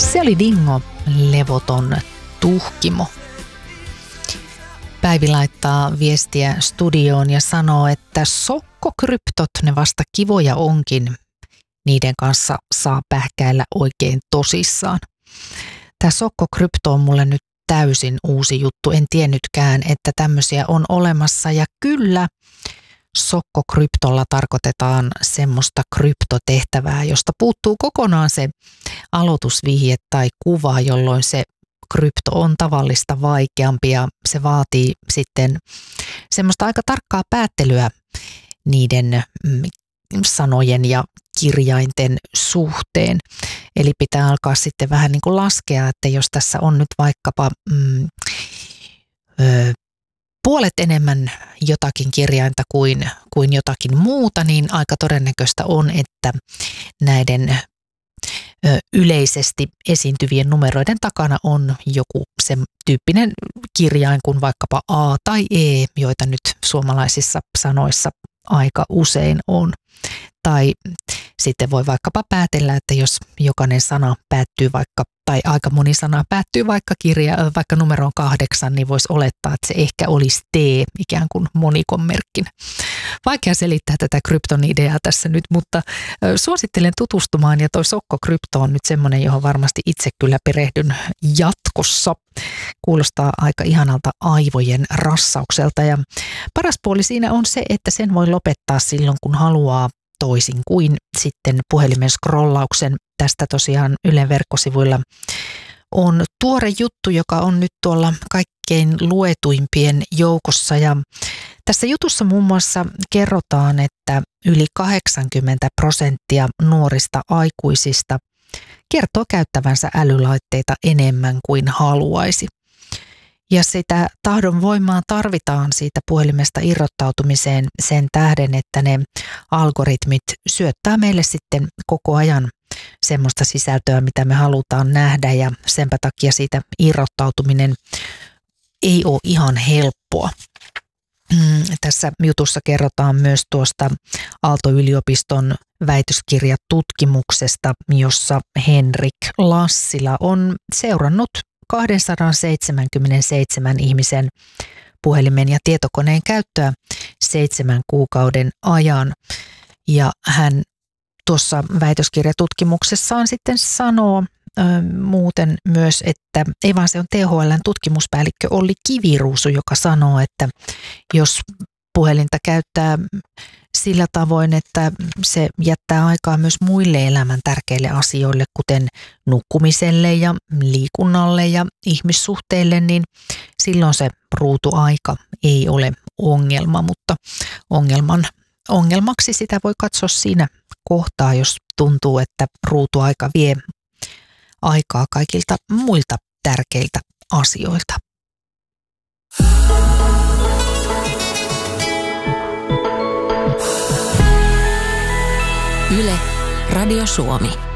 Se oli Dingo, levoton tuhkimo. Päivi laittaa viestiä studioon ja sanoo, että sokkokryptot ne vasta kivoja onkin. Niiden kanssa saa pähkäillä oikein tosissaan. Tämä sokkokrypto on mulle nyt täysin uusi juttu. En tiennytkään, että tämmöisiä on olemassa. Ja kyllä, sokkokryptolla tarkoitetaan semmoista kryptotehtävää, josta puuttuu kokonaan se aloitusvihje tai kuva, jolloin se krypto on tavallista vaikeampi ja se vaatii sitten semmoista aika tarkkaa päättelyä niiden sanojen ja kirjainten suhteen. Eli pitää alkaa sitten vähän niin kuin laskea, että jos tässä on nyt vaikkapa puolet enemmän jotakin kirjainta kuin jotakin muuta, niin aika todennäköistä on, että näiden yleisesti esiintyvien numeroiden takana on joku sen tyyppinen kirjain kuin vaikkapa A tai E, joita nyt suomalaisissa sanoissa aika usein on. Tai sitten voi vaikkapa päätellä, että jos jokainen sana päättyy tai aika moni sana päättyy vaikka numeroon 8, niin voisi olettaa, että se ehkä olisi T ikään kuin monikon merkkinä. Vaikea selittää tätä krypton ideaa tässä nyt, mutta suosittelen tutustumaan ja toi sokkokrypto on nyt semmoinen, johon varmasti itse kyllä perehdyn jatkossa. Kuulostaa aika ihanalta aivojen rassaukselta ja paras puoli siinä on se, että sen voi lopettaa silloin kun haluaa, toisin kuin sitten puhelimen scrollauksen. Tästä tosiaan Ylen verkkosivuilla on tuore juttu, joka on nyt tuolla kaikkein luetuimpien joukossa. Ja tässä jutussa muun muassa kerrotaan, että yli 80% nuorista aikuisista kertoo käyttävänsä älylaitteita enemmän kuin haluaisi. Ja sitä tahdon voimaa tarvitaan siitä puhelimesta irrottautumiseen sen tähden, että ne algoritmit syöttää meille sitten koko ajan semmoista sisältöä, mitä me halutaan nähdä ja senpä takia siitä irrottautuminen ei ole ihan helppoa. Tässä jutussa kerrotaan myös tuosta Aalto-yliopiston väitöskirjatutkimuksesta, jossa Henrik Lassila on seurannut 277 ihmisen puhelimen ja tietokoneen käyttöä 7 kuukauden ajan. Ja hän tuossa väitöskirjatutkimuksessaan sitten sanoo muuten myös, että ei vaan se on THL:n tutkimuspäällikkö Olli Kiviruusu, joka sanoo, että jos puhelinta käyttää sillä tavoin, että se jättää aikaa myös muille elämän tärkeille asioille, kuten nukkumiselle ja liikunnalle ja ihmissuhteille, niin silloin se ruutuaika ei ole ongelma, mutta ongelmaksi sitä voi katsoa siinä kohtaa, jos tuntuu, että ruutuaika vie aikaa kaikilta muilta tärkeiltä asioilta. Yle, Radio Suomi.